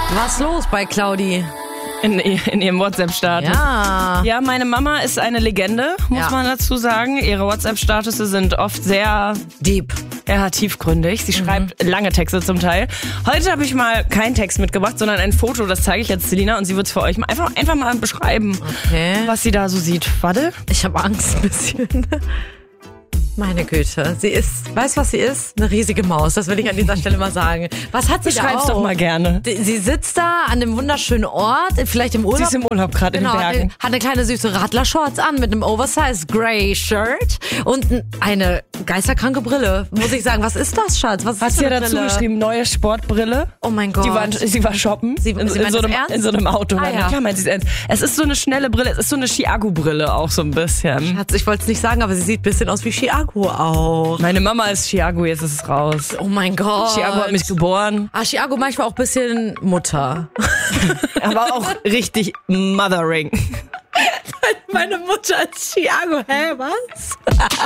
Was los bei Claudi? In ihrem WhatsApp-Status. Ja, meine Mama ist eine Legende, muss man dazu sagen. Ihre WhatsApp-Statusse sind oft sehr deep. Ja, tiefgründig. Sie schreibt lange Texte zum Teil. Heute habe ich mal keinen Text mitgebracht, sondern ein Foto. Das zeige ich jetzt Selina und sie wird es für euch einfach mal beschreiben, was sie da so sieht. Warte. Ich habe Angst ein bisschen. Meine Güte, weißt du, was sie ist? Eine riesige Maus, das will ich an dieser Stelle mal sagen. Was hat sie da Beschreib's doch mal gerne. Sie sitzt da an einem wunderschönen Ort, vielleicht im Urlaub. Sie ist im Urlaub gerade in den Bergen. Hat eine kleine süße Radlershorts an mit einem Oversized Grey Shirt und eine geisterkranke Brille, muss ich sagen. Was ist das, Schatz? Was ist Hast du ja dazu geschrieben, neue Sportbrille? Oh mein Gott. Sie war shoppen. In so einem Auto. Ja, klar meint sie es ernst. Es ist so eine schnelle Brille, es ist so eine Chiago-Brille auch so ein bisschen. Schatz, ich wollte es nicht sagen, aber sie sieht ein bisschen aus wie Chiago auch. Meine Mama ist Chiago, jetzt ist es raus. Oh mein Gott. Chiago hat mich geboren. Chiago manchmal auch ein bisschen Mutter. Aber auch richtig mothering. Meine Mutter ist Chiago, hä, was?